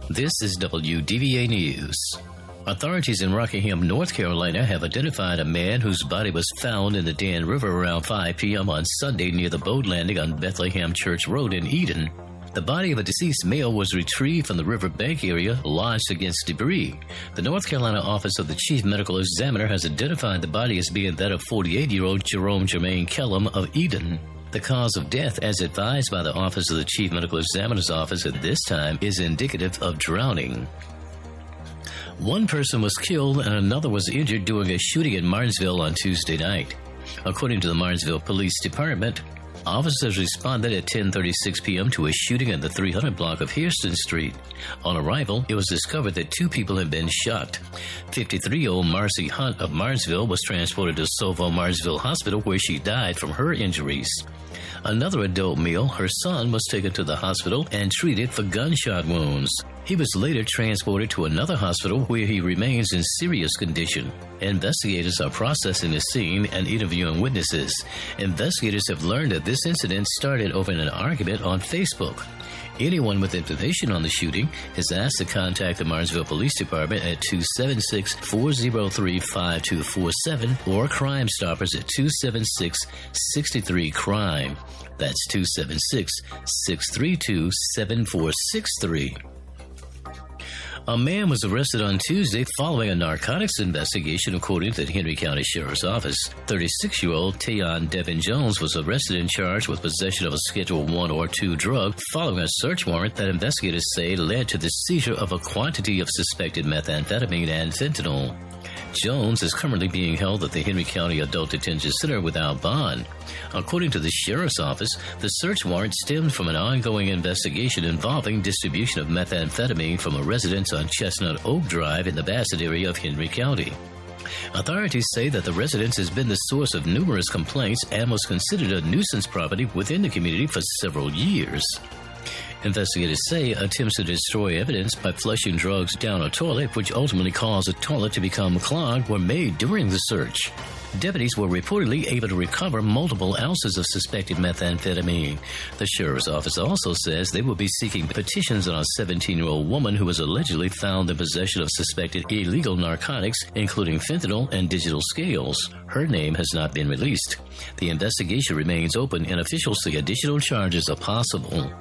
This is WDVA News. Authorities in Rockingham, North Carolina have identified a man whose body was found in the Dan River around 5 p.m. on Sunday near the boat landing on Bethlehem Church Road in Eden. The body of a deceased male was retrieved from the riverbank area, lodged against debris. The North Carolina Office of the Chief Medical Examiner has identified the body as being that of 48-year-old Jerome Jermaine Kellum of Eden. The cause of death, as advised by the Office of the Chief Medical Examiner's Office at this time, is indicative of drowning. One person was killed and another was injured during a shooting in Martinsville on Tuesday night. According to the Martinsville Police Department, officers responded at 10:36 p.m. to a shooting in the 300 block of Hairston Street. On arrival, it was discovered that 2 people had been shot. 53-year-old Marcy Hunt of Martinsville was transported to Sovo Martinsville Hospital, where she died from her injuries. Another adult male, her son, was taken to the hospital and treated for gunshot wounds. He was later transported to another hospital where he remains in serious condition. Investigators are processing the scene and interviewing witnesses. Investigators have learned that this incident started over an argument on Facebook. Anyone with information on the shooting is asked to contact the Martinsville Police Department at 276-403-5247 or Crime Stoppers at 276-63-CRIME. That's 276-632-7463. A man was arrested on Tuesday following a narcotics investigation, according to the Henry County Sheriff's Office. 36-year-old Tayon Devin Jones was arrested and charged with possession of a Schedule I or II drug following a search warrant that investigators say led to the seizure of a quantity of suspected methamphetamine and fentanyl. Jones is currently being held at the Henry County Adult Detention Center without bond. According to the Sheriff's Office, the search warrant stemmed from an ongoing investigation involving distribution of methamphetamine from a residence on Chestnut Oak Drive in the Bassett area of Henry County. Authorities say that the residence has been the source of numerous complaints and was considered a nuisance property within the community for several years. Investigators say attempts to destroy evidence by flushing drugs down a toilet, which ultimately caused the toilet to become clogged, were made during the search. Deputies were reportedly able to recover multiple ounces of suspected methamphetamine. The Sheriff's Office also says they will be seeking petitions on a 17-year-old woman who was allegedly found in possession of suspected illegal narcotics, including fentanyl and digital scales. Her name has not been released. The investigation remains open, and officials say additional charges are possible.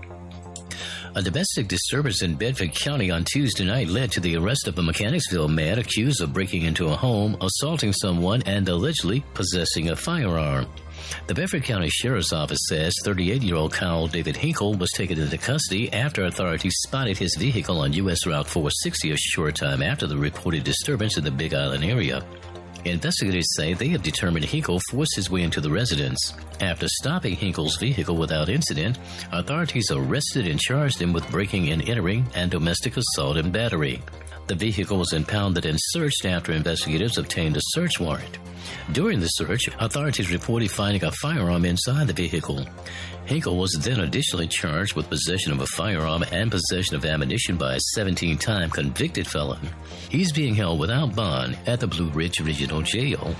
A domestic disturbance in Bedford County on Tuesday night led to the arrest of a Mechanicsville man accused of breaking into a home, assaulting someone, and allegedly possessing a firearm. The Bedford County Sheriff's Office says 38-year-old Kyle David Hinkle was taken into custody after authorities spotted his vehicle on U.S. Route 460 a short time after the reported disturbance in the Big Island area. Investigators say they have determined Hinkle forced his way into the residence. After stopping Hinkle's vehicle without incident, authorities arrested and charged him with breaking and entering and domestic assault and battery. The vehicle was impounded and searched after investigators obtained a search warrant. During the search, authorities reported finding a firearm inside the vehicle. Hinkle was then additionally charged with possession of a firearm and possession of ammunition by a 17-time convicted felon. He's being held without bond at the Blue Ridge Regional Jail.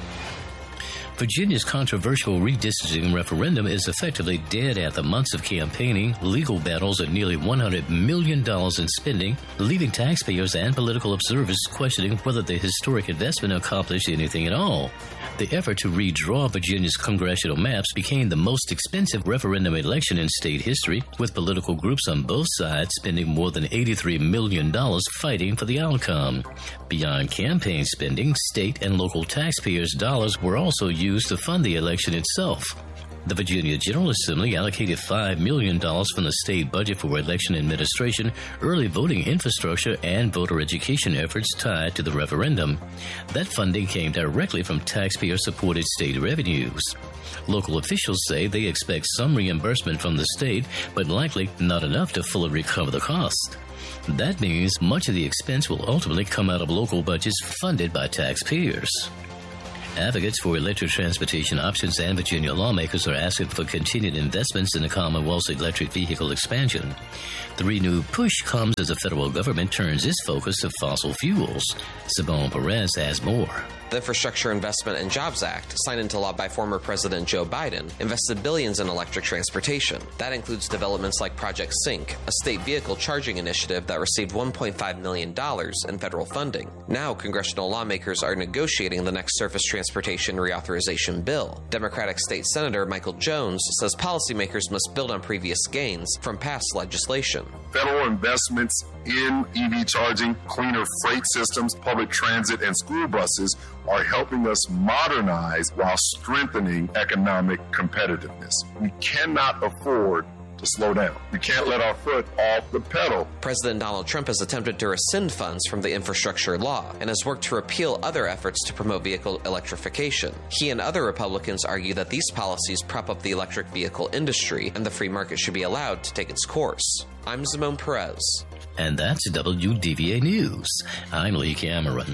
Virginia's controversial redistricting referendum is effectively dead after months of campaigning, legal battles, and nearly $100 million in spending, leaving taxpayers and political observers questioning whether the historic investment accomplished anything at all. The effort to redraw Virginia's congressional maps became the most expensive referendum election in state history, with political groups on both sides spending more than $83 million fighting for the outcome. Beyond campaign spending, state and local taxpayers' dollars were also used to fund the election itself. The Virginia General Assembly allocated $5 million from the state budget for election administration, early voting infrastructure, and voter education efforts tied to the referendum. That funding came directly from taxpayer-supported state revenues. Local officials say they expect some reimbursement from the state, but likely not enough to fully recover the cost. That means much of the expense will ultimately come out of local budgets funded by taxpayers. Advocates for electric transportation options and Virginia lawmakers are asking for continued investments in the Commonwealth's electric vehicle expansion. The renewed push comes as the federal government turns its focus to fossil fuels. Simone Perez has more. The Infrastructure Investment and Jobs Act, signed into law by former President Joe Biden, invested billions in electric transportation. That includes developments like Project Sync, a state vehicle charging initiative that received $1.5 million in federal funding. Now, congressional lawmakers are negotiating the next surface transportation reauthorization bill. Democratic State Senator Michael Jones says policymakers must build on previous gains from past legislation. Federal investments in EV charging, cleaner freight systems, public transit, and school buses are helping us modernize while strengthening economic competitiveness. We cannot afford to slow down. We can't let our foot off the pedal. President Donald Trump has attempted to rescind funds from the infrastructure law and has worked to repeal other efforts to promote vehicle electrification. He and other Republicans argue that these policies prop up the electric vehicle industry and the free market should be allowed to take its course. I'm Simone Perez. And that's WDVA News. I'm Lee Cameron.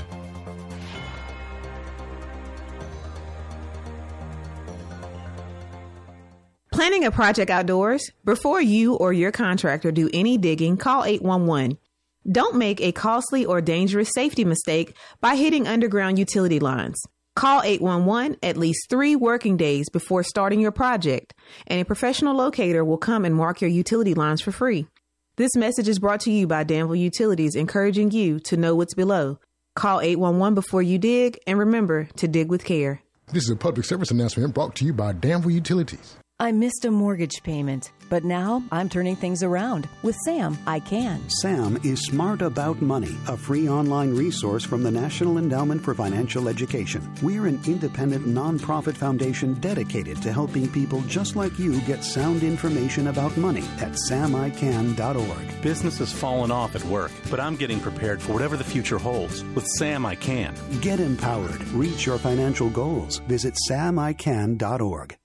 Planning a project outdoors? Before you or your contractor do any digging, call 811. Don't make a costly or dangerous safety mistake by hitting underground utility lines. Call 811 at least 3 working days before starting your project, and a professional locator will come and mark your utility lines for free. This message is brought to you by Danville Utilities, encouraging you to know what's below. Call 811 before you dig, and remember to dig with care. This is a public service announcement brought to you by Danville Utilities. I missed a mortgage payment, but now I'm turning things around. With Sam, I can. Sam is Smart About Money, a free online resource from the National Endowment for Financial Education. We're an independent nonprofit foundation dedicated to helping people just like you get sound information about money at samican.org. Business has fallen off at work, but I'm getting prepared for whatever the future holds. With Sam, I can. Get empowered. Reach your financial goals. Visit samican.org.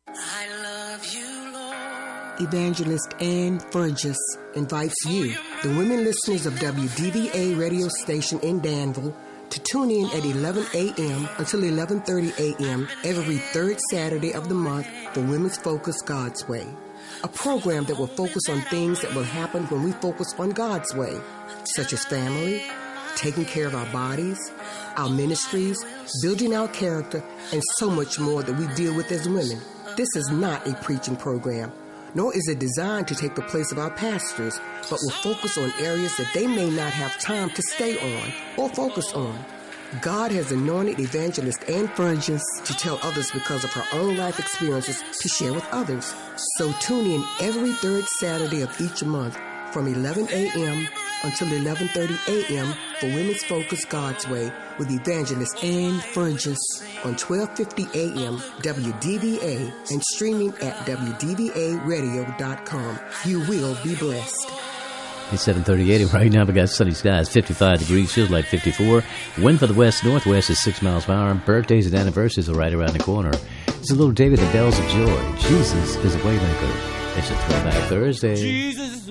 Evangelist Ann Burgess invites you, the women listeners of WDVA radio station in Danville, to tune in at 11 a.m. until 11:30 a.m. every third Saturday of the month for Women's Focus God's Way, a program that will focus on things that will happen when we focus on God's way, such as family, taking care of our bodies, our ministries, building our character, and so much more that we deal with as women. This is not a preaching program, nor is it designed to take the place of our pastors, but will focus on areas that they may not have time to stay on or focus on. God has anointed Evangelist Ann Burgess to tell others because of her own life experiences to share with others. So tune in every third Saturday of each month from 11 a.m. until 11:30 a.m. for Women's Focus God's Way with Evangelist Ann Burgess on 1250 a.m. WDVA and streaming at WDVAradio.com. You will be blessed. It's 7:38 right now. We got sunny skies, 55 degrees, feels like 54. Wind for the west-northwest is 6 miles per hour. Birthdays and anniversaries are right around the corner. It's a little David, the Bells of Joy. Jesus is a waymaker. It's a Throwback Thursday. Jesus